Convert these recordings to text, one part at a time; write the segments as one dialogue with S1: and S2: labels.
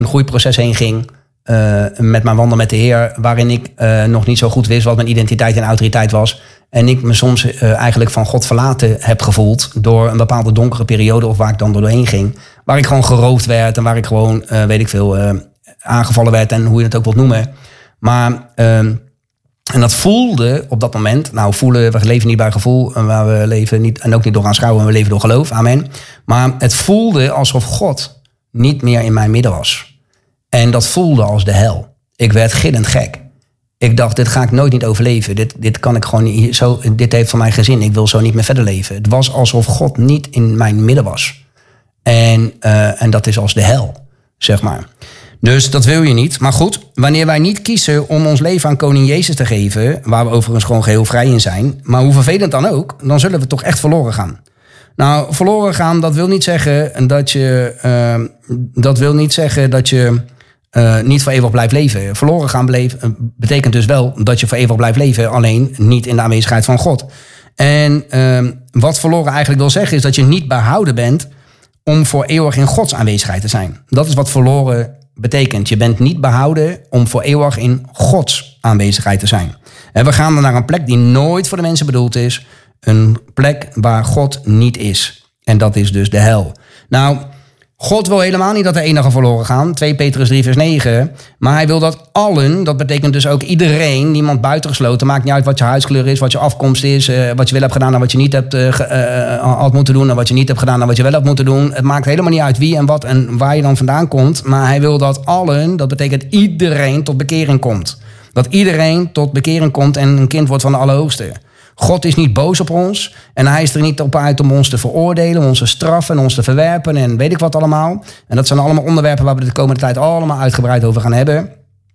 S1: een groeiproces heen ging. Met mijn wandel met de Heer. Waarin ik nog niet zo goed wist wat mijn identiteit en autoriteit was. En ik me soms eigenlijk van God verlaten heb gevoeld. Door een bepaalde donkere periode of waar ik dan doorheen ging. Waar ik gewoon geroofd werd. En waar ik gewoon, aangevallen werd. En hoe je het ook wilt noemen. Maar... En dat voelde op dat moment, we leven niet bij gevoel, maar we leven niet, en ook niet door aanschouwen, we leven door geloof, amen. Maar het voelde alsof God niet meer in mijn midden was. En dat voelde als de hel. Ik werd gillend gek. Ik dacht, dit ga ik nooit niet overleven. Dit kan ik gewoon niet, dit heeft van mij geen zin. Ik wil zo niet meer verder leven. Het was alsof God niet in mijn midden was. En dat is als de hel, zeg maar. Dus dat wil je niet. Maar goed, wanneer wij niet kiezen om ons leven aan koning Jezus te geven, waar we overigens gewoon geheel vrij in zijn, maar hoe vervelend dan ook, dan zullen we toch echt verloren gaan. Nou, verloren gaan, dat wil niet zeggen dat je niet voor eeuwig blijft leven. Verloren gaan betekent dus wel dat je voor eeuwig blijft leven, alleen niet in de aanwezigheid van God. En wat verloren eigenlijk wil zeggen, is dat je niet behouden bent om voor eeuwig in Gods aanwezigheid te zijn. Dat is wat verloren betekent. Je bent niet behouden om voor eeuwig in Gods aanwezigheid te zijn. En we gaan dan naar een plek die nooit voor de mensen bedoeld is. Een plek waar God niet is. En dat is dus de hel. Nou, God wil helemaal niet dat er enigen verloren gaan. 2 Petrus 3 vers 9. Maar hij wil dat allen, dat betekent dus ook iedereen, niemand buitengesloten. Maakt niet uit wat je huidskleur is, wat je afkomst is, wat je wel hebt gedaan en wat je niet hebt had moeten doen. En wat je niet hebt gedaan en wat je wel hebt moeten doen. Het maakt helemaal niet uit wie en wat en waar je dan vandaan komt. Maar hij wil dat allen, dat betekent iedereen, tot bekering komt. Dat iedereen tot bekering komt en een kind wordt van de Allerhoogste. God is niet boos op ons en hij is er niet op uit om ons te veroordelen, ons te straffen en ons te verwerpen en weet ik wat allemaal. En dat zijn allemaal onderwerpen waar we de komende tijd allemaal uitgebreid over gaan hebben.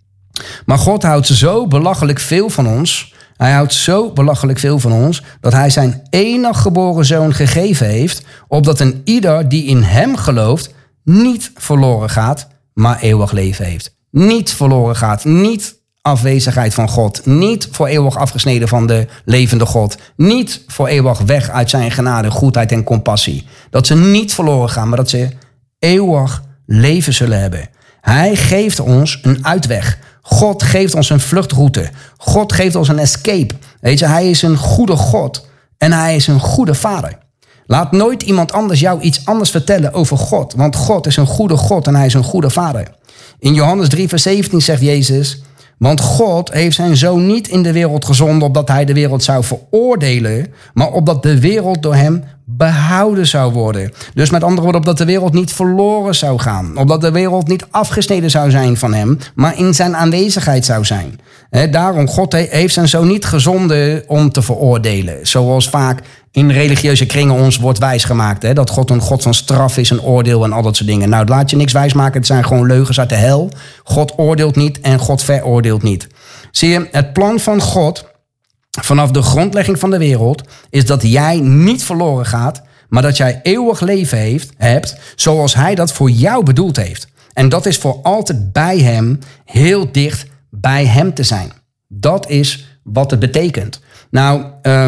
S1: Maar God houdt zo belachelijk veel van ons. Hij houdt zo belachelijk veel van ons dat hij zijn enige geboren zoon gegeven heeft, opdat een ieder die in hem gelooft niet verloren gaat, maar eeuwig leven heeft. Niet verloren gaat, niet afwezigheid van God. Niet voor eeuwig afgesneden van de levende God. Niet voor eeuwig weg uit zijn genade, goedheid en compassie. Dat ze niet verloren gaan, maar dat ze eeuwig leven zullen hebben. Hij geeft ons een uitweg. God geeft ons een vluchtroute. God geeft ons een escape. Weet je, hij is een goede God. En hij is een goede vader. Laat nooit iemand anders jou iets anders vertellen over God. Want God is een goede God en hij is een goede vader. In Johannes 3 vers 17 zegt Jezus: want God heeft zijn zoon niet in de wereld gezonden opdat hij de wereld zou veroordelen, maar opdat de wereld door hem behouden zou worden. Dus met andere woorden, opdat de wereld niet verloren zou gaan. Opdat de wereld niet afgesneden zou zijn van hem, maar in zijn aanwezigheid zou zijn. Daarom, God heeft zijn zoon niet gezonden om te veroordelen. Zoals vaak in religieuze kringen ons wordt wijsgemaakt. Dat God een God van straf is, een oordeel en al dat soort dingen. Nou, laat je niks wijsmaken. Het zijn gewoon leugens uit de hel. God oordeelt niet en God veroordeelt niet. Zie je, het plan van God vanaf de grondlegging van de wereld is dat jij niet verloren gaat, maar dat jij eeuwig leven hebt zoals hij dat voor jou bedoeld heeft. En dat is voor altijd bij hem, heel dicht bij hem te zijn. Dat is wat het betekent. Nou,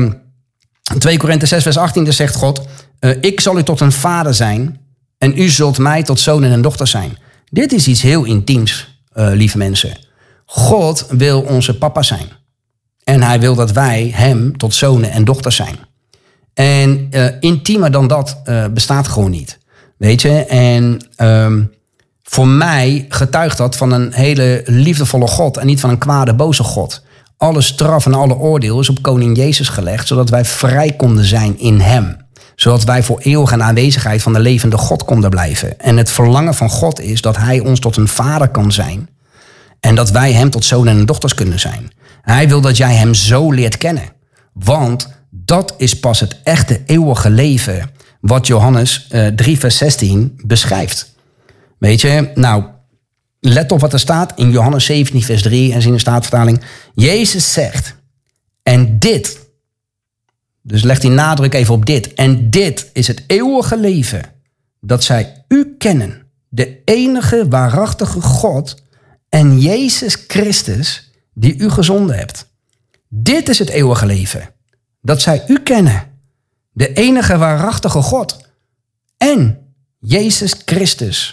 S1: 2 Korinthe 6 vers 18 dus zegt God: ik zal u tot een vader zijn en u zult mij tot zonen en dochters zijn. Dit is iets heel intiems, lieve mensen. God wil onze papa zijn. En hij wil dat wij hem tot zonen en dochters zijn. En intiemer dan dat bestaat gewoon niet. Weet je? En voor mij getuigt dat van een hele liefdevolle God en niet van een kwade, boze God. Alle straf en alle oordeel is op koning Jezus gelegd, zodat wij vrij konden zijn in hem. Zodat wij voor eeuwig in aanwezigheid van de levende God konden blijven. En het verlangen van God is dat hij ons tot een vader kan zijn. En dat wij hem tot zonen en dochters kunnen zijn. Hij wil dat jij hem zo leert kennen. Want dat is pas het echte eeuwige leven wat Johannes 3 vers 16 beschrijft. Weet je, nou, let op wat er staat in Johannes 17 vers 3 en in de Statenvertaling. Jezus zegt, en dit, dus legt die nadruk even op dit. En dit is het eeuwige leven, dat zij u kennen, de enige waarachtige God en Jezus Christus die u gezonden hebt. Dit is het eeuwige leven, dat zij u kennen, de enige waarachtige God en Jezus Christus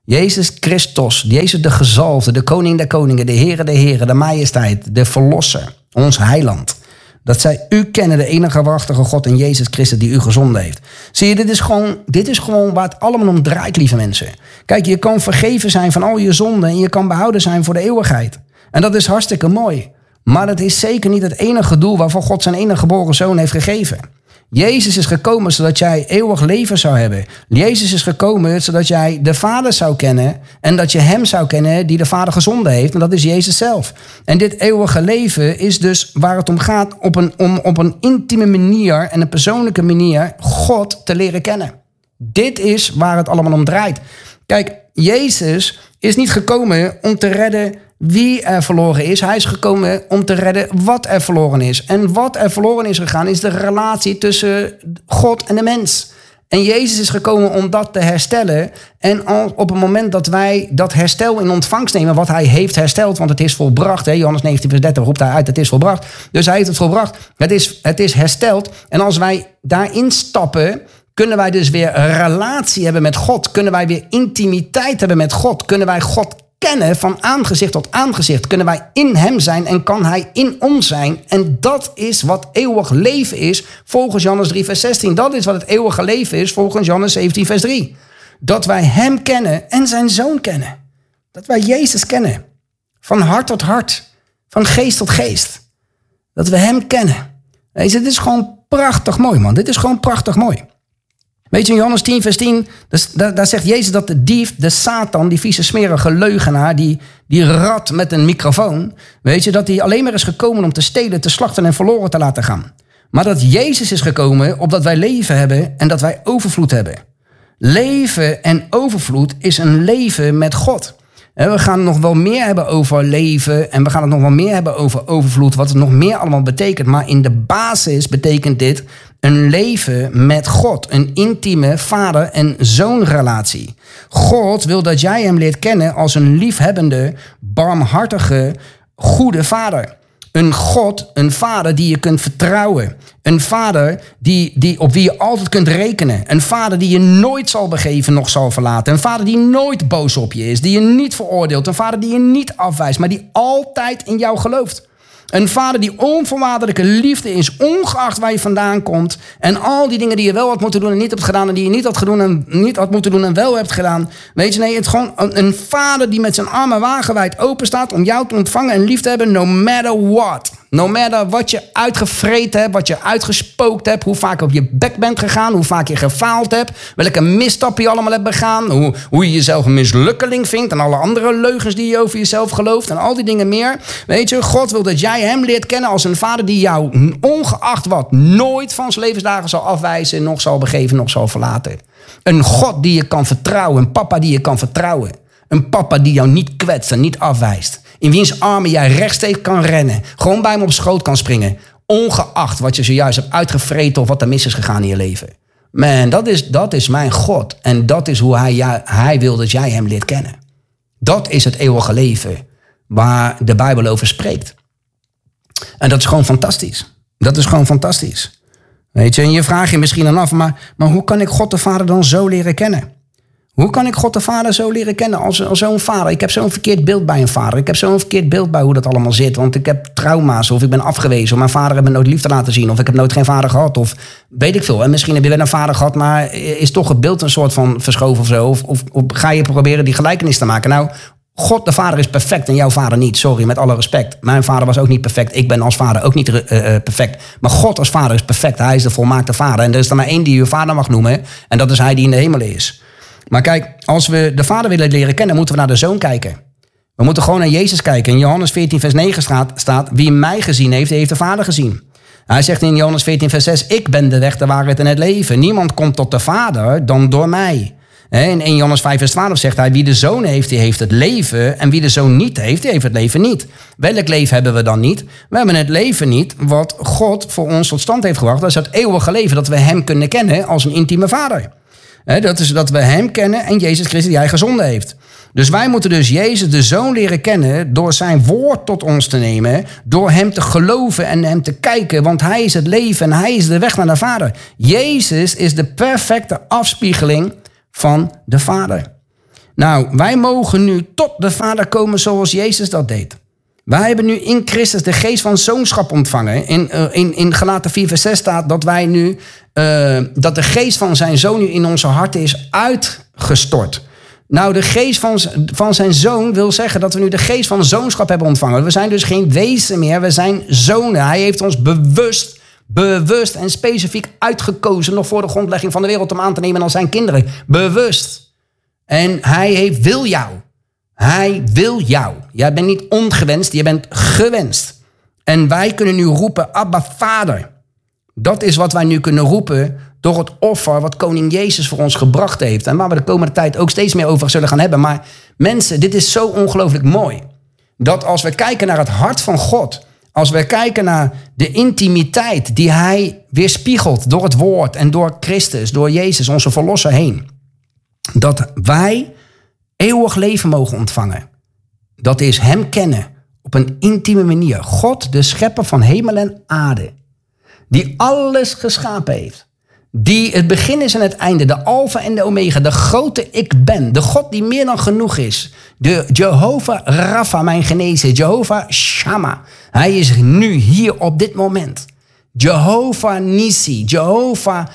S1: Jezus Christus, Jezus de gezalfde, de koning der koningen, de Heere, de majesteit, de verlosser, ons heiland. Dat zij u kennen, de enige waarachtige God en Jezus Christus die u gezonden heeft. Zie je, dit is gewoon waar het allemaal om draait, lieve mensen. Kijk, je kan vergeven zijn van al je zonden en je kan behouden zijn voor de eeuwigheid. En dat is hartstikke mooi. Maar dat is zeker niet het enige doel waarvoor God zijn enige geboren zoon heeft gegeven. Jezus is gekomen zodat jij eeuwig leven zou hebben. Jezus is gekomen zodat jij de Vader zou kennen en dat je hem zou kennen die de Vader gezonden heeft. En dat is Jezus zelf. En dit eeuwige leven is dus waar het om gaat om op een intieme manier en een persoonlijke manier God te leren kennen. Dit is waar het allemaal om draait. Kijk, Jezus is niet gekomen om te redden wie er verloren is. Hij is gekomen om te redden wat er verloren is. En wat er verloren is gegaan is de relatie tussen God en de mens. En Jezus is gekomen om dat te herstellen. En op het moment dat wij dat herstel in ontvangst nemen, wat hij heeft hersteld, want het is volbracht. Hè? Johannes 19 vers 30 roept hij uit, het is volbracht. Dus hij heeft het volbracht. Het is hersteld. En als wij daarin stappen, kunnen wij dus weer een relatie hebben met God. Kunnen wij weer intimiteit hebben met God. Kunnen wij God kennen van aangezicht tot aangezicht. Kunnen wij in hem zijn en kan hij in ons zijn. En dat is wat eeuwig leven is volgens Johannes 3 vers 16. Dat is wat het eeuwige leven is volgens Johannes 17 vers 3. Dat wij hem kennen en zijn zoon kennen. Dat wij Jezus kennen. Van hart tot hart. Van geest tot geest. Dat we hem kennen. Dit is gewoon prachtig mooi, man. Dit is gewoon prachtig mooi. Weet je, in Johannes 10 vers 10, daar zegt Jezus dat de dief, de Satan, die vieze smerige leugenaar, die rat met een microfoon, weet je, dat hij alleen maar is gekomen om te stelen, te slachten en verloren te laten gaan. Maar dat Jezus is gekomen opdat wij leven hebben en dat wij overvloed hebben. Leven en overvloed is een leven met God. En we gaan nog wel meer hebben over leven en we gaan het nog wel meer hebben over overvloed, wat het nog meer allemaal betekent. Maar in de basis betekent dit een leven met God, een intieme vader- en zoonrelatie. God wil dat jij hem leert kennen als een liefhebbende, barmhartige, goede vader. Een God, een vader die je kunt vertrouwen. Een vader op wie je altijd kunt rekenen. Een vader die je nooit zal begeven, nog zal verlaten. Een vader die nooit boos op je is, die je niet veroordeelt. Een vader die je niet afwijst, maar die altijd in jou gelooft. Een vader die onvoorwaardelijke liefde is, ongeacht waar je vandaan komt. En al die dingen die je wel had moeten doen en niet hebt gedaan. En die je niet had moeten doen en wel hebt gedaan. Weet je, nee, het is gewoon een vader die met zijn armen wagenwijd open staat om jou te ontvangen en lief te hebben, no matter what. No matter wat je uitgevreten hebt, wat je uitgespookt hebt, hoe vaak op je bek bent gegaan, hoe vaak je gefaald hebt, welke misstap je allemaal hebt begaan, hoe je jezelf een mislukkeling vindt en alle andere leugens die je over jezelf gelooft en al die dingen meer. Weet je, God wil dat jij hem leert kennen als een vader die jou, ongeacht wat, nooit van zijn levensdagen zal afwijzen, nog zal begeven, nog zal verlaten. Een God die je kan vertrouwen, een papa die je kan vertrouwen. Een papa die jou niet kwetst en niet afwijst. In wiens armen jij rechtstreeks kan rennen. Gewoon bij hem op schoot kan springen. Ongeacht wat je zojuist hebt uitgevreten of wat er mis is gegaan in je leven. Man, dat is mijn God. En dat is hoe hij wil dat jij hem leert kennen. Dat is het eeuwige leven waar de Bijbel over spreekt. En dat is gewoon fantastisch. Dat is gewoon fantastisch. Weet je, en je vraagt je misschien dan af, maar hoe kan ik God de Vader dan zo leren kennen? Hoe kan ik God de Vader zo leren kennen als zo'n vader? Ik heb zo'n verkeerd beeld bij een vader. Ik heb zo'n verkeerd beeld bij hoe dat allemaal zit. Want ik heb trauma's of ik ben afgewezen. Of mijn vader heeft me nooit liefde laten zien. Of ik heb nooit geen vader gehad. Of weet ik veel. En misschien heb je wel een vader gehad, maar is toch het beeld een soort van verschoven of zo? Of ga je proberen die gelijkenis te maken? Nou, God de Vader is perfect en jouw vader niet. Sorry, met alle respect. Mijn vader was ook niet perfect. Ik ben als vader ook niet perfect. Maar God als vader is perfect. Hij is de volmaakte vader. En er is er maar één die je vader mag noemen. En dat is hij die in de hemel is. Maar kijk, als we de Vader willen leren kennen, moeten we naar de Zoon kijken. We moeten gewoon naar Jezus kijken. In Johannes 14 vers 9 staat, wie mij gezien heeft, heeft de Vader gezien. Hij zegt in Johannes 14 vers 6, ik ben de weg, de waarheid en het leven. Niemand komt tot de Vader dan door mij. En in Johannes 5 vers 12 zegt hij, wie de Zoon heeft, die heeft het leven. En wie de Zoon niet heeft, die heeft het leven niet. Welk leven hebben we dan niet? We hebben het leven niet wat God voor ons tot stand heeft gebracht. Dat is het eeuwige leven, dat we hem kunnen kennen als een intieme Vader. Dat is dat we hem kennen en Jezus Christus die hij gezonden heeft. Dus wij moeten dus Jezus de Zoon leren kennen door zijn woord tot ons te nemen. Door hem te geloven en hem te kijken. Want hij is het leven en hij is de weg naar de Vader. Jezus is de perfecte afspiegeling van de Vader. Nou, wij mogen nu tot de Vader komen zoals Jezus dat deed. Wij hebben nu in Christus de geest van zoonschap ontvangen. In Galaten 4 vers 6 staat dat wij nu dat de geest van zijn zoon nu in onze harten is uitgestort. Nou, de geest van zijn zoon wil zeggen dat we nu de geest van zoonschap hebben ontvangen. We zijn dus geen wezen meer, we zijn zonen. Hij heeft ons bewust en specifiek uitgekozen nog voor de grondlegging van de wereld om aan te nemen als zijn kinderen. Bewust. En hij wil jou. Hij wil jou. Jij bent niet ongewenst, je bent gewenst. En wij kunnen nu roepen, Abba, Vader. Dat is wat wij nu kunnen roepen door het offer wat koning Jezus voor ons gebracht heeft. En waar we de komende tijd ook steeds meer over zullen gaan hebben. Maar mensen, dit is zo ongelooflijk mooi. Dat als we kijken naar het hart van God, als we kijken naar de intimiteit die hij weerspiegelt door het woord en door Christus, door Jezus, onze verlosser heen. Dat wij eeuwig leven mogen ontvangen. Dat is hem kennen op een intieme manier. God, de schepper van hemel en aarde. Die alles geschapen heeft. Die het begin is en het einde. De alfa en de omega. De grote ik ben. De God die meer dan genoeg is. De Jehovah Rapha, mijn genezer. Jehovah Shammah. Hij is nu hier op dit moment. Jehovah Nissi. Jehovah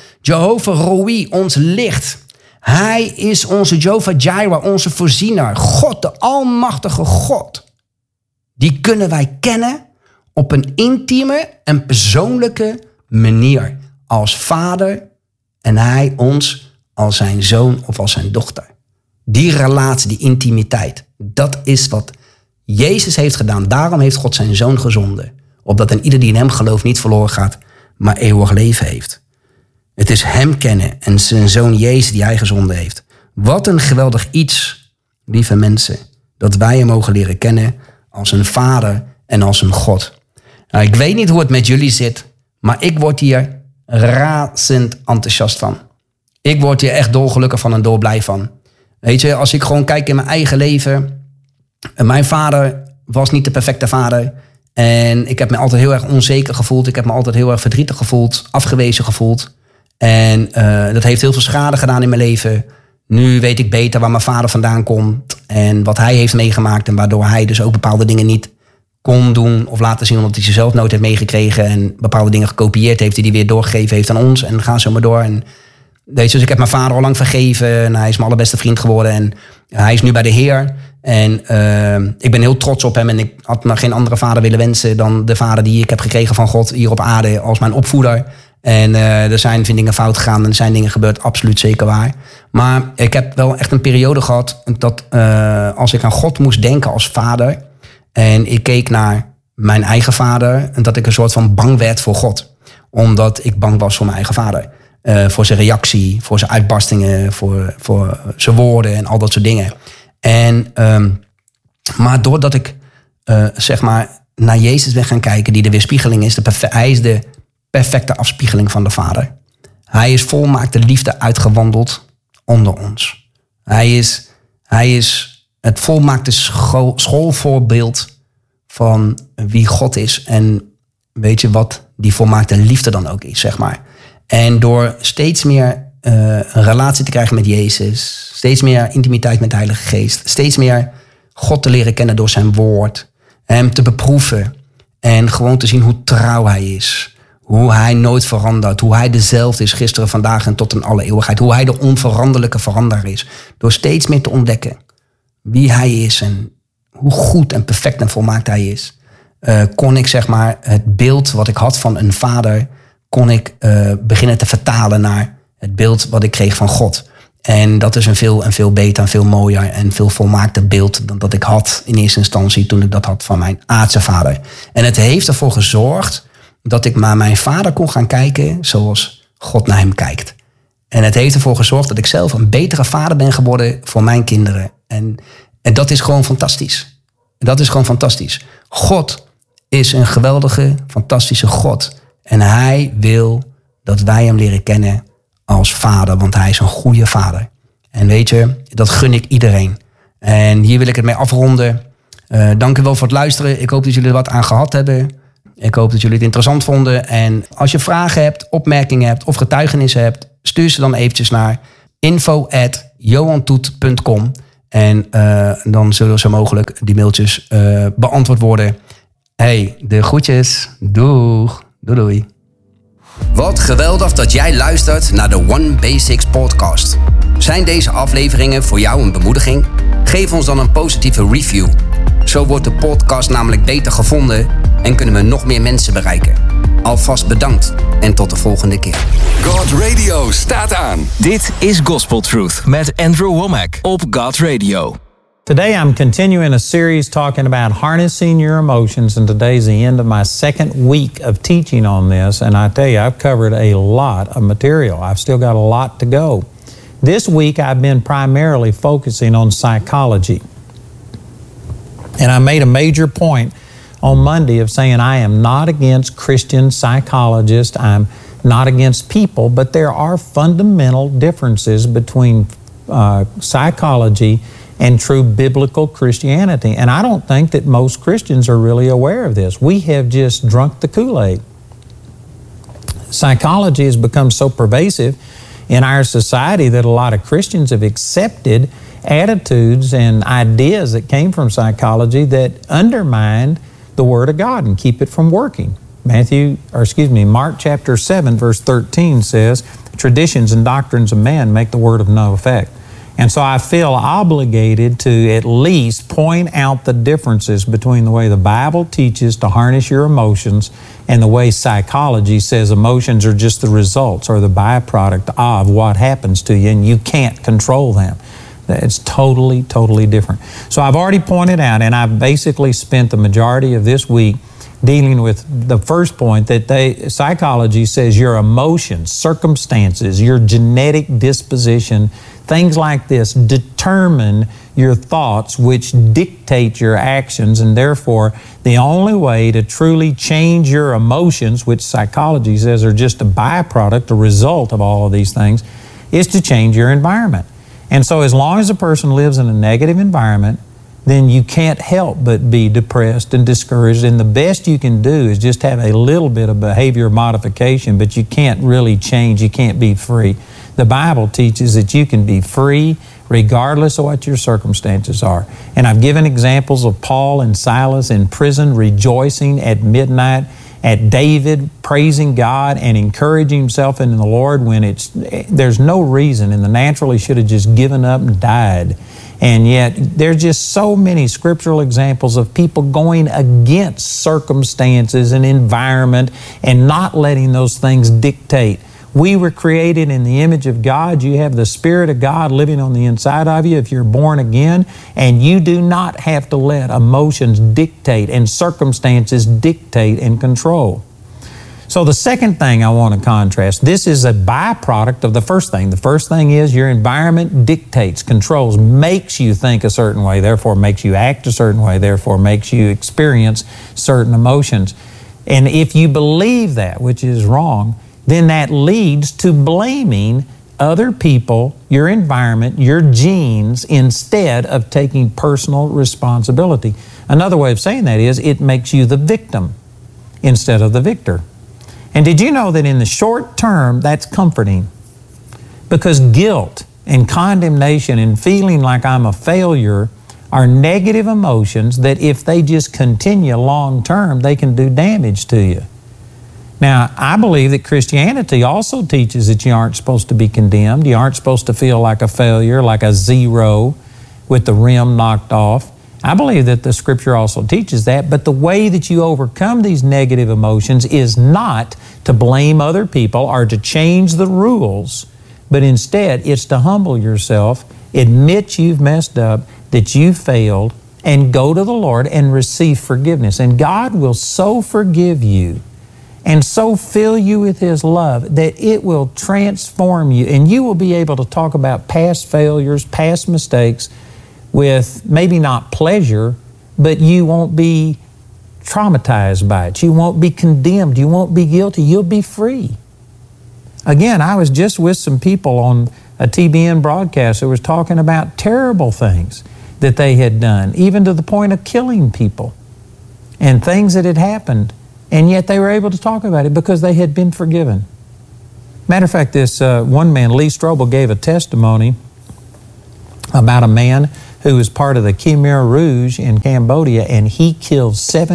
S1: Roi, ons licht. Hij is onze Jehovah Jireh, onze voorziener. God, de almachtige God. Die kunnen wij kennen op een intieme en persoonlijke manier. Als vader en hij ons als zijn zoon of als zijn dochter. Die relatie, die intimiteit. Dat is wat Jezus heeft gedaan. Daarom heeft God zijn zoon gezonden. Opdat een ieder die in hem gelooft niet verloren gaat, maar eeuwig leven heeft. Het is hem kennen en zijn zoon Jezus die hij gezonden heeft. Wat een geweldig iets, lieve mensen, dat wij hem mogen leren kennen als een vader en als een God. Nou, ik weet niet hoe het met jullie zit, maar ik word hier razend enthousiast van. Ik word hier echt dolgelukkig van en dolblij van. Weet je, als ik gewoon kijk in mijn eigen leven. Mijn vader was niet de perfecte vader. En ik heb me altijd heel erg onzeker gevoeld. Ik heb me altijd heel erg verdrietig gevoeld, afgewezen gevoeld. En dat heeft heel veel schade gedaan in mijn leven. Nu weet ik beter waar mijn vader vandaan komt. En wat hij heeft meegemaakt. En waardoor hij dus ook bepaalde dingen niet kon doen of laten zien. Omdat hij ze zelf nooit heeft meegekregen. En bepaalde dingen gekopieerd heeft die hij weer doorgegeven heeft aan ons. En ga zo maar door. En weet je, dus ik heb mijn vader al lang vergeven. En hij is mijn allerbeste vriend geworden. En hij is nu bij de Heer. En ik ben heel trots op hem. En ik had me geen andere vader willen wensen dan de vader die ik heb gekregen van God hier op aarde als mijn opvoeder. En er zijn dingen fout gegaan en er zijn dingen gebeurd, absoluut zeker waar. Maar ik heb wel echt een periode gehad dat als ik aan God moest denken als vader. En ik keek naar mijn eigen vader. En dat ik een soort van bang werd voor God. Omdat ik bang was voor mijn eigen vader. Voor zijn reactie, voor zijn uitbarstingen, voor zijn woorden en al dat soort dingen. En, maar doordat ik zeg maar naar Jezus ben gaan kijken, die de weerspiegeling is. Hij is de perfecte afspiegeling van de Vader. Hij is volmaakte liefde uitgewandeld onder ons. Hij is het volmaakte schoolvoorbeeld van wie God is. En weet je wat die volmaakte liefde dan ook is, zeg maar. En door steeds meer een relatie te krijgen met Jezus, steeds meer intimiteit met de Heilige Geest, steeds meer God te leren kennen door zijn woord, hem te beproeven en gewoon te zien hoe trouw hij is. Hoe hij nooit verandert. Hoe hij dezelfde is gisteren, vandaag en tot in alle eeuwigheid. Hoe hij de onveranderlijke veranderaar is. Door steeds meer te ontdekken wie hij is en hoe goed en perfect en volmaakt hij is. Kon ik zeg maar het beeld wat ik had van een vader, kon ik beginnen te vertalen naar het beeld wat ik kreeg van God. En dat is een veel beter en veel mooier en veel volmaakter beeld dan dat ik had in eerste instantie toen ik dat had van mijn aardse vader. En het heeft ervoor gezorgd dat ik naar mijn vader kon gaan kijken zoals God naar hem kijkt. En het heeft ervoor gezorgd dat ik zelf een betere vader ben geworden voor mijn kinderen. En dat is gewoon fantastisch. Dat is gewoon fantastisch. God is een geweldige, fantastische God. En hij wil dat wij hem leren kennen als vader, want hij is een goede vader. En weet je, dat gun ik iedereen. En hier wil ik het mee afronden. Dank u wel voor het luisteren. Ik hoop dat jullie er wat aan gehad hebben. Ik hoop dat jullie het interessant vonden. En als je vragen hebt, opmerkingen hebt of getuigenissen hebt, stuur ze dan eventjes naar info@johantoet.com. En dan zullen zo mogelijk die mailtjes beantwoord worden. Hey, de groetjes. Doeg. Doei. Wat geweldig dat jij luistert naar de One Basics podcast. Zijn deze afleveringen voor jou een bemoediging? Geef ons dan een positieve review. Zo wordt de podcast namelijk beter gevonden en kunnen we nog meer mensen bereiken. Alvast bedankt en tot de volgende keer.
S2: God Radio staat aan.
S3: Dit is Gospel Truth met Andrew Womack op God Radio.
S4: Today I'm continuing a series talking about harnessing your emotions, and today's the end of my second week of teaching on this, and I tell you, I've covered a lot of material. I've still got a lot to go. This week I've been primarily focusing on psychology. And I made a major point on Monday of saying I am not against Christian psychologists, I'm not against people, but there are fundamental differences between psychology and true biblical Christianity. And I don't think that most Christians are really aware of this. We have just drunk the Kool-Aid. Psychology has become so pervasive in our society that a lot of Christians have accepted attitudes and ideas that came from psychology that undermine the Word of God and keep it from working. Mark chapter 7 verse 13 says, traditions and doctrines of man make the Word of no effect. And so I feel obligated to at least point out the differences between the way the Bible teaches to harness your emotions and the way psychology says emotions are just the results or the byproduct of what happens to you and you can't control them. It's totally, totally different. So I've already pointed out, and I've basically spent the majority of this week dealing with the first point that psychology says your emotions, circumstances, your genetic disposition, things like this determine your thoughts, which dictate your actions, and therefore the only way to truly change your emotions, which psychology says are just a byproduct, a result of all of these things, is to change your environment. And so as long as a person lives in a negative environment, then you can't help but be depressed and discouraged. And the best you can do is just have a little bit of behavior modification, but you can't really change. You can't be free. The Bible teaches that you can be free regardless of what your circumstances are. And I've given examples of Paul and Silas in prison rejoicing at midnight, at David praising God and encouraging himself in the Lord when there's no reason. In the natural, he should have just given up and died. And yet, there's just so many scriptural examples of people going against circumstances and environment and not letting those things dictate. We were created in the image of God. You have the Spirit of God living on the inside of you if you're born again, and you do not have to let emotions dictate and circumstances dictate and control. So the second thing I want to contrast, this is a byproduct of the first thing. The first thing is your environment dictates, controls, makes you think a certain way, therefore makes you act a certain way, therefore makes you experience certain emotions. And if you believe that, which is wrong, then that leads to blaming other people, your environment, your genes, instead of taking personal responsibility. Another way of saying that is it makes you the victim instead of the victor. And did you know that in the short term, that's comforting? Because guilt and condemnation and feeling like I'm a failure are negative emotions that if they just continue long term, they can do damage to you. Now, I believe that Christianity also teaches that you aren't supposed to be condemned. You aren't supposed to feel like a failure, like a zero with the rim knocked off. I believe that the Scripture also teaches that, but the way that you overcome these negative emotions is not to blame other people or to change the rules, but instead it's to humble yourself, admit you've messed up, that you failed, and go to the Lord and receive forgiveness. And God will so forgive you and so fill you with His love that it will transform you, and you will be able to talk about past failures, past mistakes, with maybe not pleasure, but you won't be traumatized by it. You won't be condemned. You won't be guilty. You'll be free. Again, I was just with some people on a TBN broadcast that was talking about terrible things that they had done, even to the point of killing people and things that had happened, and yet they were able to talk about it because they had been forgiven. Matter of fact, this one man, Lee Strobel, gave a testimony about a man who was part of the Khmer Rouge in Cambodia, and he killed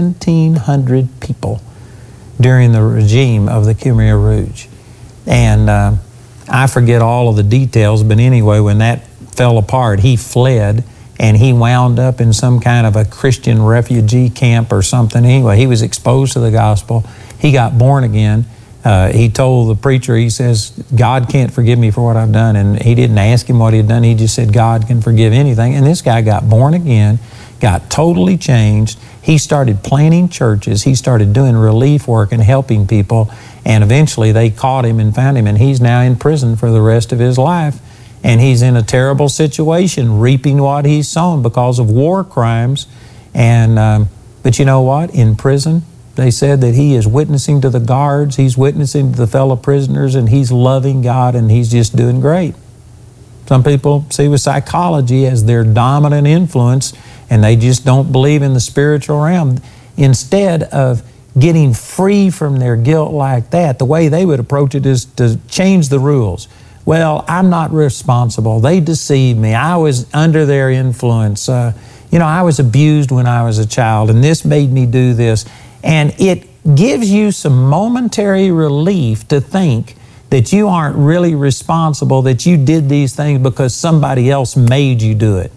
S4: 1,700 people during the regime of the Khmer Rouge. And I forget all of the details, but anyway, when that fell apart, he fled, and he wound up in some kind of a Christian refugee camp or something. Anyway, he was exposed to the gospel. He got born again. He told the preacher, he says, God can't forgive me for what I've done. And he didn't ask him what he had done. He just said, God can forgive anything. And this guy got born again, got totally changed. He started planting churches. He started doing relief work and helping people. And eventually they caught him and found him. And he's now in prison for the rest of his life. And he's in a terrible situation, reaping what he's sown because of war crimes. And but you know what? In prison, they said that he is witnessing to the guards, he's witnessing to the fellow prisoners, and he's loving God, and he's just doing great. Some people see with psychology as their dominant influence, and they just don't believe in the spiritual realm. Instead of getting free from their guilt like that, the way they would approach it is to change the rules. Well, I'm not responsible. They deceived me. I was under their influence. I was abused when I was a child, and this made me do this. And it gives you some momentary relief to think that you aren't really responsible, that you did these things because somebody else made you do it.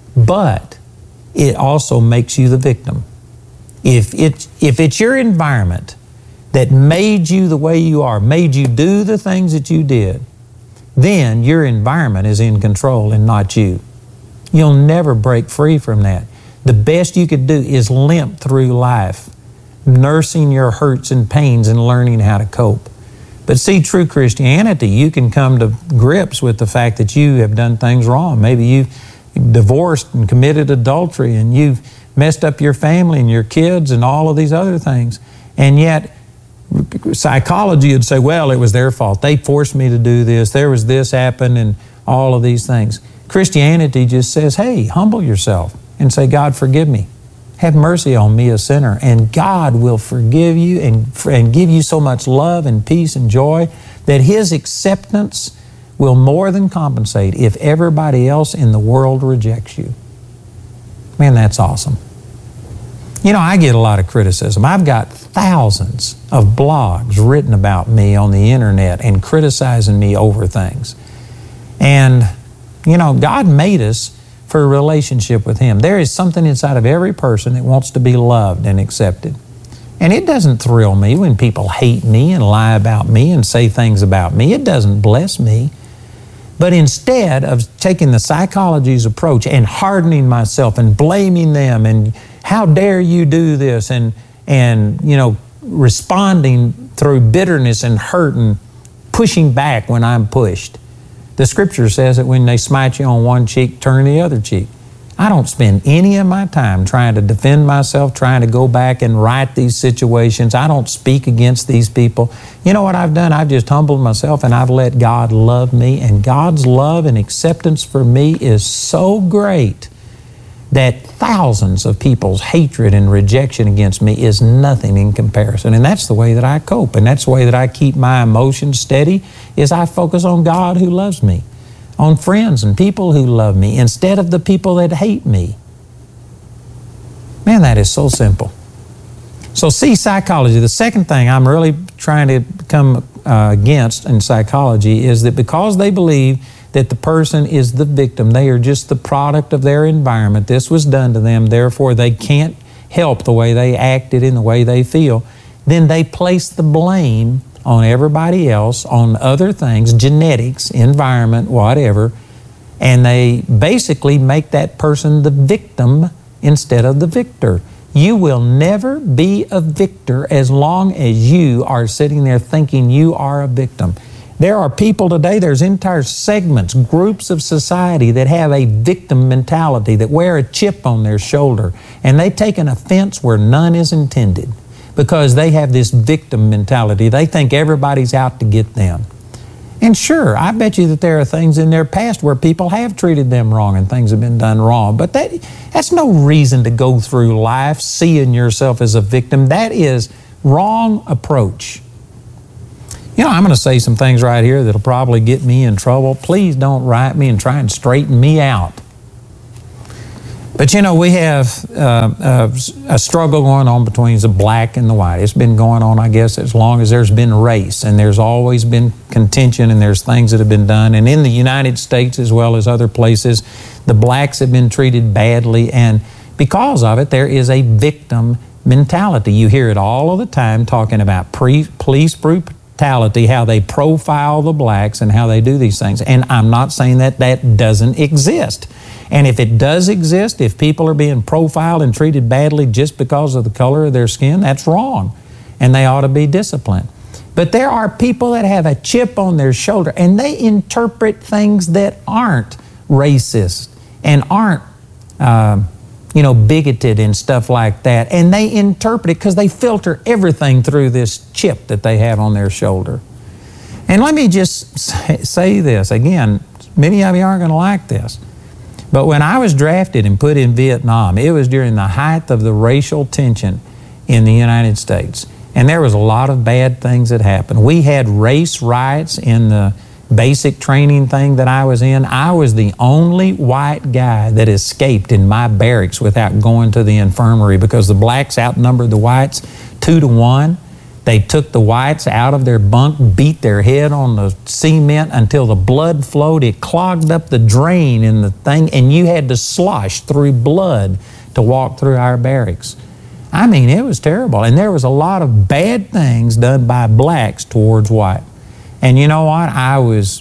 S4: But it also makes you the victim. If it's your environment that made you the way you are, made you do the things that you did, then your environment is in control and not you. You'll never break free from that. The best you could do is limp through life, nursing your hurts and pains and learning how to cope. But see, true Christianity, you can come to grips with the fact that you have done things wrong. Maybe you've divorced and committed adultery, and you've messed up your family and your kids and all of these other things. And yet, psychology would say, well, it was their fault. They forced me to do this. There was this happened and all of these things. Christianity just says, hey, humble yourself and say, God, forgive me. Have mercy on me, a sinner. And God will forgive you and give you so much love and peace and joy that His acceptance will more than compensate if everybody else in the world rejects you. Man, that's awesome. I get a lot of criticism. I've got thousands of blogs written about me on the internet and criticizing me over things. And, God made us for a relationship with Him. There is something inside of every person that wants to be loved and accepted. And it doesn't thrill me when people hate me and lie about me and say things about me. It doesn't bless me. But instead of taking the psychology's approach and hardening myself and blaming them and how dare you do this and responding through bitterness and hurt and pushing back when I'm pushed. The Scripture says that when they smite you on one cheek, turn the other cheek. I don't spend any of my time trying to defend myself, trying to go back and right these situations. I don't speak against these people. You know what I've done? I've just humbled myself and I've let God love me. And God's love and acceptance for me is so great that thousands of people's hatred and rejection against me is nothing in comparison. And that's the way that I cope. And that's the way that I keep my emotions steady, is I focus on God who loves me, on friends and people who love me, instead of the people that hate me. Man, that is so simple. So see, psychology, the second thing I'm really trying to come against in psychology is that because they believe that the person is the victim, they are just the product of their environment. This was done to them, therefore they can't help the way they acted and the way they feel. Then they place the blame on everybody else, on other things, genetics, environment, whatever, and they basically make that person the victim instead of the victor. You will never be a victor as long as you are sitting there thinking you are a victim. There are people today, there's entire segments, groups of society that have a victim mentality, that wear a chip on their shoulder, and they take an offense where none is intended because they have this victim mentality. They think everybody's out to get them. And sure, I bet you that there are things in their past where people have treated them wrong and things have been done wrong, but that's no reason to go through life seeing yourself as a victim. That is wrong approach. I'm going to say some things right here that'll probably get me in trouble. Please don't write me and try and straighten me out. But you know, we have a struggle going on between the black and the white. It's been going on, I guess, as long as there's been race, and there's always been contention, and there's things that have been done. And in the United States, as well as other places, the blacks have been treated badly, and because of it, there is a victim mentality. You hear it all of the time talking about police brutality, how they profile the blacks and how they do these things. And I'm not saying that that doesn't exist. And if it does exist, if people are being profiled and treated badly just because of the color of their skin, that's wrong. And they ought to be disciplined. But there are people that have a chip on their shoulder and they interpret things that aren't racist and aren't, bigoted and stuff like that. And they interpret it because they filter everything through this chip that they have on their shoulder. And let me just say this again, many of you aren't going to like this. But when I was drafted and put in Vietnam, it was during the height of the racial tension in the United States. And there was a lot of bad things that happened. We had race riots in the basic training thing that I was in. I was the only white guy that escaped in my barracks without going to the infirmary because the blacks outnumbered the whites 2-1. They took the whites out of their bunk, beat their head on the cement until the blood flowed. It clogged up the drain in the thing, and you had to slosh through blood to walk through our barracks. I mean, it was terrible. And there was a lot of bad things done by blacks towards white. And you know what? I was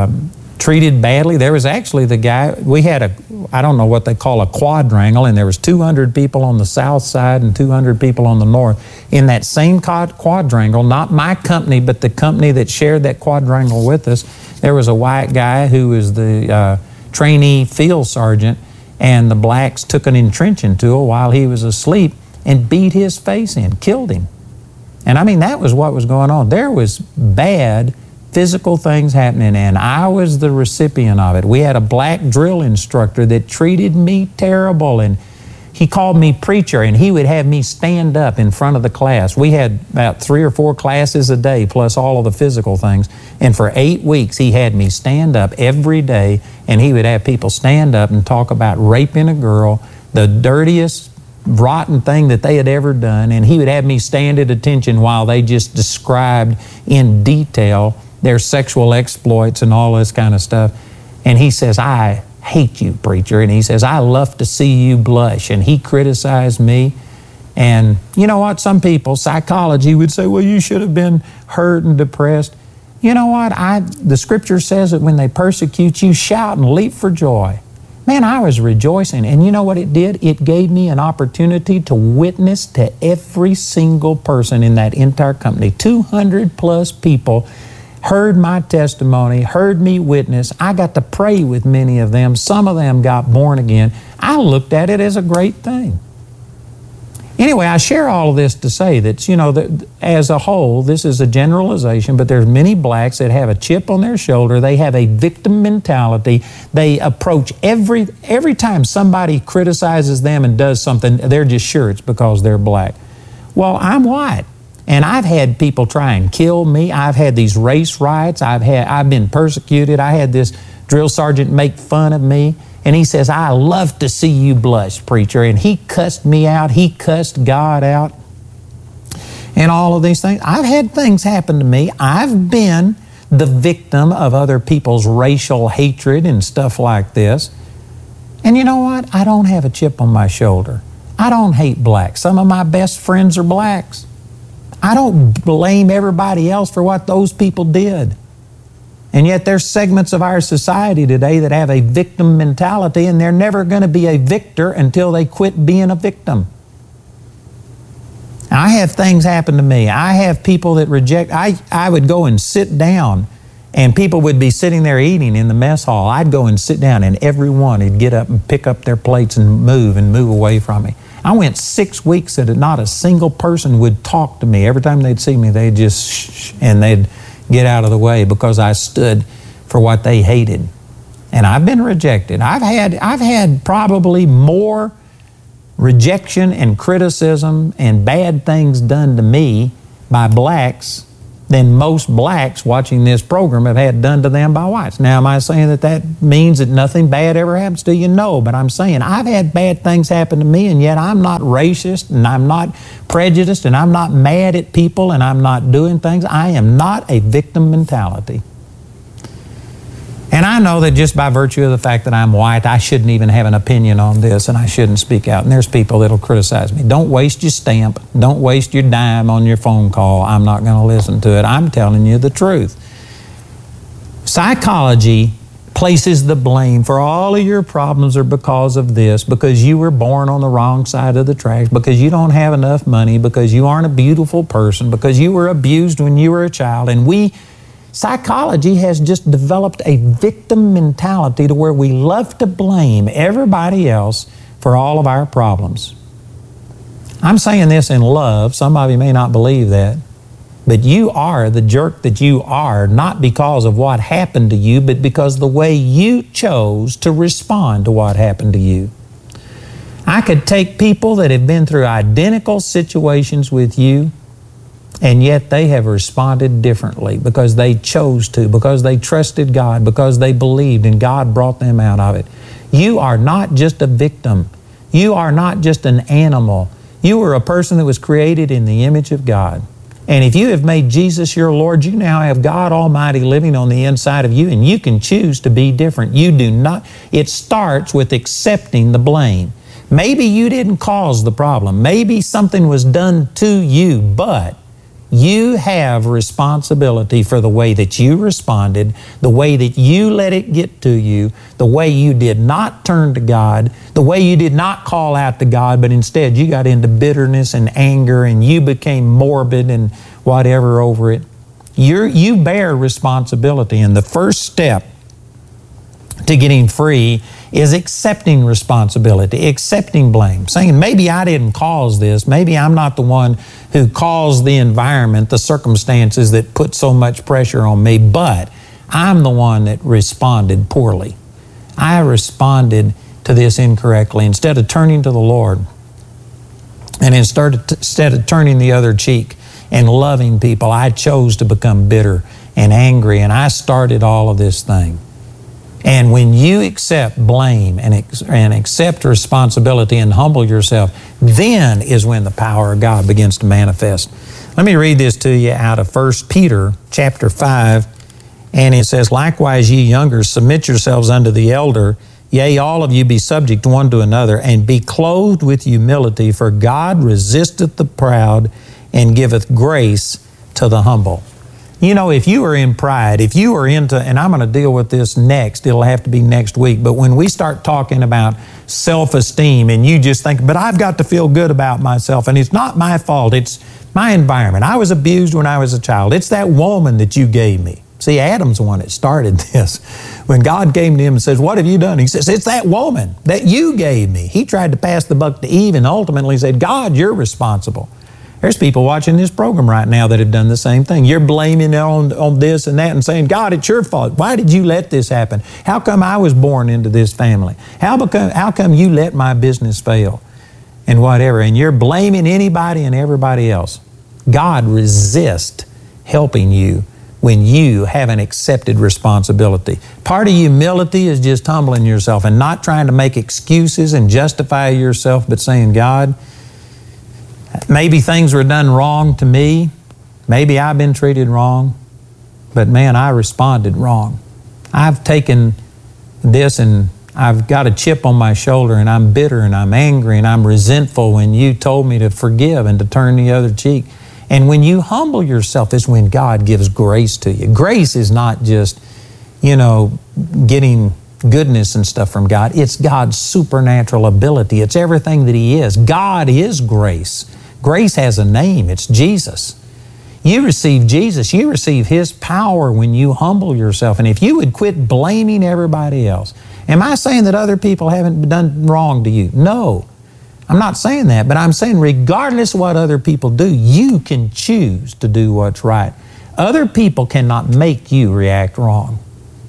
S4: treated badly. There was actually the guy, we had I don't know what they call a quadrangle, and there was 200 people on the south side and 200 people on the north. In that same quadrangle, not my company, but the company that shared that quadrangle with us, there was a white guy who was the trainee field sergeant, and the blacks took an entrenching tool while he was asleep and beat his face in, killed him. And I mean, that was what was going on. There was bad physical things happening, and I was the recipient of it. We had a black drill instructor that treated me terrible, and he called me preacher, and he would have me stand up in front of the class. We had about 3 or 4 classes a day, plus all of the physical things, and for 8 weeks he had me stand up every day, and he would have people stand up and talk about raping a girl, the dirtiest, rotten thing that they had ever done, and he would have me stand at attention while they just described in detail their sexual exploits and all this kind of stuff. And he says, "I hate you, preacher." And he says, "I love to see you blush." And he criticized me. And you know what? Some people, psychology would say, well, you should have been hurt and depressed. You know what? The scripture says that when they persecute you, shout and leap for joy. Man, I was rejoicing. And you know what it did? It gave me an opportunity to witness to every single person in that entire company. 200 plus people heard my testimony, heard me witness. I got to pray with many of them. Some of them got born again. I looked at it as a great thing. Anyway, I share all of this to say that, that as a whole, this is a generalization, but there's many blacks that have a chip on their shoulder. They have a victim mentality. They approach every time somebody criticizes them and does something, they're just sure it's because they're black. Well, I'm white. And I've had people try and kill me. I've had these race riots. I've been persecuted. I had this drill sergeant make fun of me. And he says, "I love to see you blush, preacher." And he cussed me out. He cussed God out. And all of these things. I've had things happen to me. I've been the victim of other people's racial hatred and stuff like this. And you know what? I don't have a chip on my shoulder. I don't hate blacks. Some of my best friends are blacks. I don't blame everybody else for what those people did. And yet there's segments of our society today that have a victim mentality, and they're never going to be a victor until they quit being a victim. I have things happen to me. I have people that reject. I would go and sit down, and people would be sitting there eating in the mess hall. I'd go and sit down, and everyone would get up and pick up their plates and move away from me. I went 6 weeks that not a single person would talk to me. Every time they'd see me, they'd just shh, and they'd get out of the way because I stood for what they hated. And I've been rejected. I've had probably more rejection and criticism and bad things done to me by blacks than most blacks watching this program have had done to them by whites. Now, am I saying that that means that nothing bad ever happens to you? No, but I'm saying I've had bad things happen to me, and yet I'm not racist, and I'm not prejudiced, and I'm not mad at people, and I'm not doing things. I am not a victim mentality. And I know that just by virtue of the fact that I'm white, I shouldn't even have an opinion on this, and I shouldn't speak out. And there's people that'll criticize me. Don't waste your stamp. Don't waste your dime on your phone call. I'm not going to listen to it. I'm telling you the truth. Psychology places the blame for all of your problems are because of this, because you were born on the wrong side of the tracks, because you don't have enough money, because you aren't a beautiful person, because you were abused when you were a child. And psychology has just developed a victim mentality to where we love to blame everybody else for all of our problems. I'm saying this in love. Some of you may not believe that. But you are the jerk that you are, not because of what happened to you, but because the way you chose to respond to what happened to you. I could take people that have been through identical situations with you, and yet they have responded differently because they chose to, because they trusted God, because they believed, and God brought them out of it. You are not just a victim. You are not just an animal. You are a person that was created in the image of God. And if you have made Jesus your Lord, you now have God Almighty living on the inside of you, and you can choose to be different. You do not. It starts with accepting the blame. Maybe you didn't cause the problem. Maybe something was done to you, but you have responsibility for the way that you responded, the way that you let it get to you, the way you did not turn to God, the way you did not call out to God, but instead you got into bitterness and anger and you became morbid and whatever over it. You bear responsibility, and the first step to getting free is accepting responsibility, accepting blame, saying maybe I didn't cause this, maybe I'm not the one who caused the environment, the circumstances that put so much pressure on me, but I'm the one that responded poorly. I responded to this incorrectly. Instead of turning to the Lord, and instead of turning the other cheek and loving people, I chose to become bitter and angry, and I started all of this thing. And when you accept blame and accept responsibility and humble yourself, then is when the power of God begins to manifest. Let me read this to you out of 1 Peter chapter 5. And it says, "Likewise, ye younger, submit yourselves unto the elder. Yea, all of you be subject one to another, and be clothed with humility, for God resisteth the proud and giveth grace to the humble." You know, if you are in pride, if you are into, and I'm going to deal with this next, it'll have to be next week, but when we start talking about self-esteem and you just think, but I've got to feel good about myself, and it's not my fault, it's my environment. I was abused when I was a child. It's that woman that you gave me. See, Adam's the one that started this. When God came to him and says, "What have you done?" He says, "It's that woman that you gave me." He tried to pass the buck to Eve and ultimately said, "God, you're responsible." There's people watching this program right now that have done the same thing. You're blaming it on this and that and saying, "God, it's your fault. Why did you let this happen? How come I was born into this family? How come you let my business fail?" And whatever. And you're blaming anybody and everybody else. God resists helping you when you haven't accepted responsibility. Part of humility is just humbling yourself and not trying to make excuses and justify yourself, but saying, "God, maybe things were done wrong to me. Maybe I've been treated wrong. But man, I responded wrong. I've taken this and I've got a chip on my shoulder, and I'm bitter and I'm angry and I'm resentful when you told me to forgive and to turn the other cheek." And when you humble yourself is when God gives grace to you. Grace is not just, getting goodness and stuff from God. It's God's supernatural ability. It's everything that He is. God is grace. Grace has a name. It's Jesus. You receive Jesus. You receive His power when you humble yourself. And if you would quit blaming everybody else. Am I saying that other people haven't done wrong to you? No. I'm not saying that, but I'm saying regardless of what other people do, you can choose to do what's right. Other people cannot make you react wrong.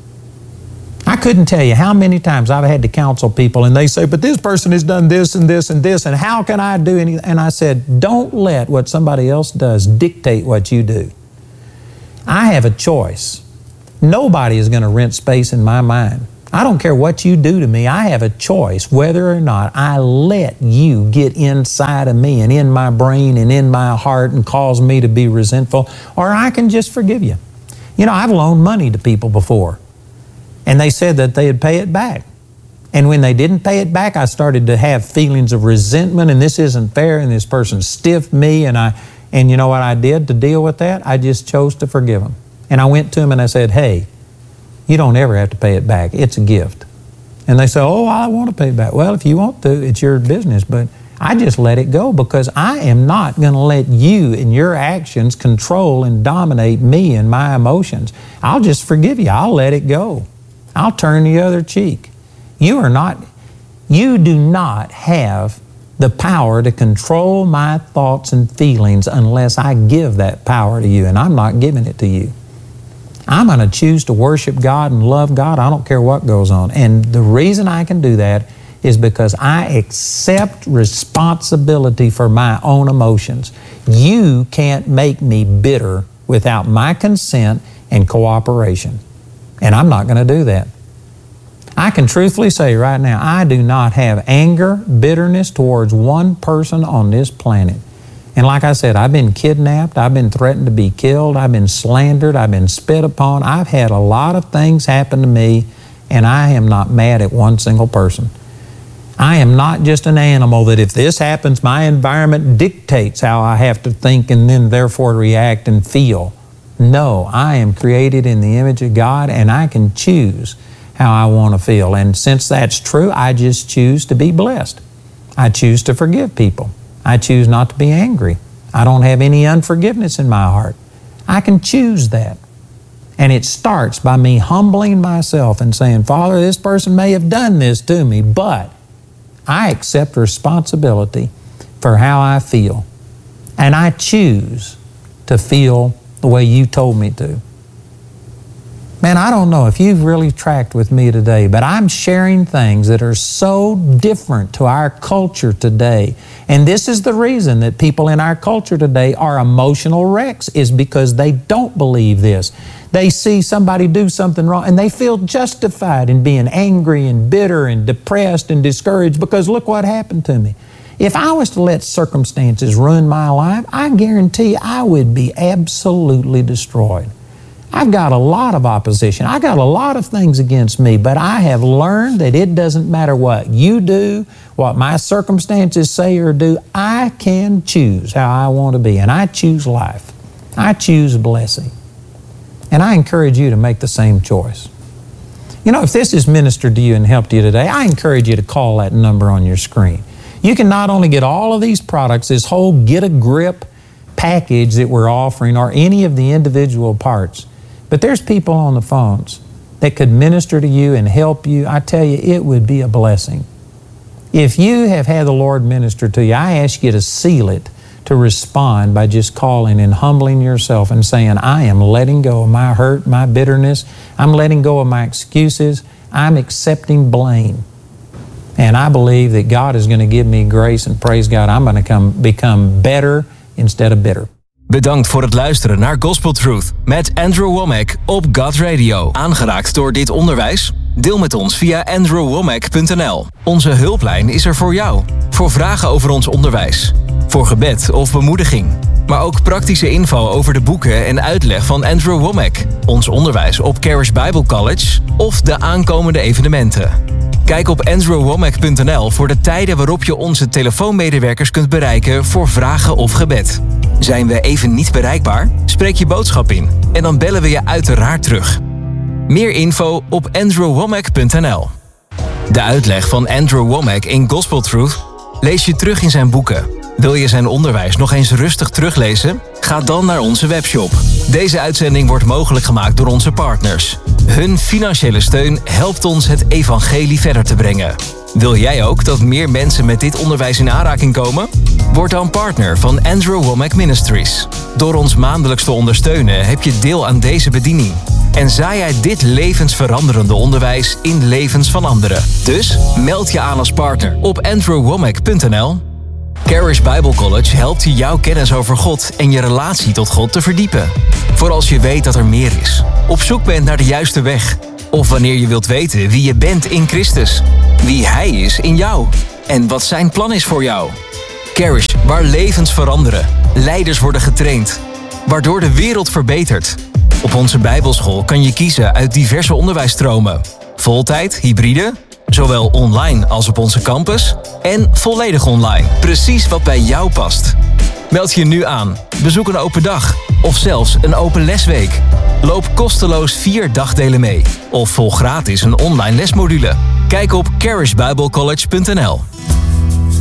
S4: I couldn't tell you how many times I've had to counsel people and they say, "But this person has done this and this and this, and how can I do anything?" And I said, don't let what somebody else does dictate what you do. I have a choice. Nobody is going to rent space in my mind. I don't care what you do to me. I have a choice whether or not I let you get inside of me and in my brain and in my heart and cause me to be resentful, or I can just forgive you. You know, I've loaned money to people before, and they said that they'd pay it back. And when they didn't pay it back, I started to have feelings of resentment, and this isn't fair, and this person stiffed me, and you know what I did to deal with that? I just chose to forgive them. And I went to them and I said, hey, you don't ever have to pay it back. It's a gift. And they say, oh, I want to pay it back. Well, if you want to, it's your business. But I just let it go because I am not going to let you and your actions control and dominate me and my emotions. I'll just forgive you. I'll let it go. I'll turn the other cheek. You do not have the power to control my thoughts and feelings unless I give that power to you, and I'm not giving it to you. I'm going to choose to worship God and love God. I don't care what goes on. And the reason I can do that is because I accept responsibility for my own emotions. You can't make me bitter without my consent and cooperation. And I'm not going to do that. I can truthfully say right now, I do not have anger, bitterness towards one person on this planet. And like I said, I've been kidnapped, I've been threatened to be killed, I've been slandered, I've been spit upon. I've had a lot of things happen to me, and I am not mad at one single person. I am not just an animal that if this happens, my environment dictates how I have to think and then therefore react and feel. No, I am created in the image of God, and I can choose how I want to feel. And since that's true, I just choose to be blessed. I choose to forgive people. I choose not to be angry. I don't have any unforgiveness in my heart. I can choose that. And it starts by me humbling myself and saying, Father, this person may have done this to me, but I accept responsibility for how I feel. And I choose to feel the way you told me to. Man, I don't know if you've really tracked with me today, but I'm sharing things that are so different to our culture today. And this is the reason that people in our culture today are emotional wrecks, is because they don't believe this. They see somebody do something wrong and they feel justified in being angry and bitter and depressed and discouraged because look what happened to me. If I was to let circumstances ruin my life, I guarantee I would be absolutely destroyed. I've got a lot of opposition. I got a lot of things against me, but I have learned that it doesn't matter what you do, what my circumstances say or do, I can choose how I want to be, and I choose life. I choose blessing. And I encourage you to make the same choice. You know, if this has ministered to you and helped you today, I encourage you to call that number on your screen. You can not only get all of these products, this whole Get a Grip package that we're offering, or any of the individual parts, but there's people on the phones that could minister to you and help you. I tell you, it would be a blessing. If you have had the Lord minister to you, I ask you to seal it, to respond by just calling and humbling yourself and saying, I am letting go of my hurt, my bitterness. I'm letting go of my excuses. I'm accepting blame. And I believe that God is going to give me grace, and praise God, I'm going to become better instead of bitter.
S3: Bedankt voor het luisteren naar Gospel Truth met Andrew Wommack op God Radio. Aangeraakt door dit onderwijs? Deel met ons via andrewwommack.nl. Onze hulplijn is er voor jou. Voor vragen over ons onderwijs. Voor gebed of bemoediging. Maar ook praktische info over de boeken en uitleg van Andrew Wommack. Ons onderwijs op Charis Bible College of de aankomende evenementen. Kijk op andrewwommack.nl voor de tijden waarop je onze telefoonmedewerkers kunt bereiken voor vragen of gebed. Zijn we even niet bereikbaar? Spreek je boodschap in en dan bellen we je uiteraard terug. Meer info op andrewwommack.nl. De uitleg van Andrew Wommack in Gospel Truth lees je terug in zijn boeken. Wil je zijn onderwijs nog eens rustig teruglezen? Ga dan naar onze webshop. Deze uitzending wordt mogelijk gemaakt door onze partners. Hun financiële steun helpt ons het evangelie verder te brengen. Wil jij ook dat meer mensen met dit onderwijs in aanraking komen? Word dan partner van Andrew Wommack Ministries. Door ons maandelijks te ondersteunen heb je deel aan deze bediening. En zaai jij dit levensveranderende onderwijs in levens van anderen. Dus meld je aan als partner op andrewwommack.nl. Charis Bible College helpt je jouw kennis over God en je relatie tot God te verdiepen. Voor als je weet dat er meer is, op zoek bent naar de juiste weg, of wanneer je wilt weten wie je bent in Christus, wie Hij is in jou en wat Zijn plan is voor jou. Charis, waar levens veranderen, leiders worden getraind, waardoor de wereld verbetert. Op onze Bijbelschool kan je kiezen uit diverse onderwijsstromen. Voltijd, hybride, zowel online als op onze campus en volledig online. Precies wat bij jou past. Meld je nu aan, bezoek een open dag of zelfs een open lesweek. Loop kosteloos 4 dagdelen mee of volg gratis een online lesmodule. Kijk op charisbiblecollege.nl.